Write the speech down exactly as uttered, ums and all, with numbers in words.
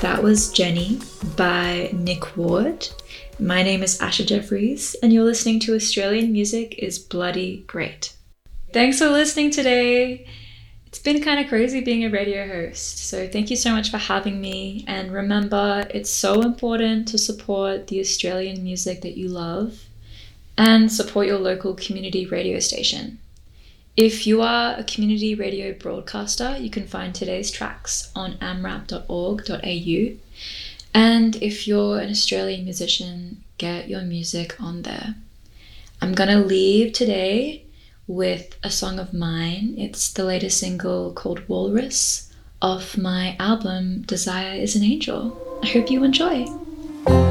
That was Jenny by Nick Ward. My name is Asha Jeffries, and you're listening to Australian Music is Bloody Great. Thanks for listening today. It's been kind of crazy being a radio host, so thank you so much for having me. And remember, it's so important to support the Australian music that you love and support your local community radio station. If you are a community radio broadcaster, you can find today's tracks on a m rap dot org dot a u. And if you're an Australian musician, get your music on there. I'm gonna leave today with a song of mine. It's the latest single called Walrus off my album Desire is an Angel. I hope you enjoy.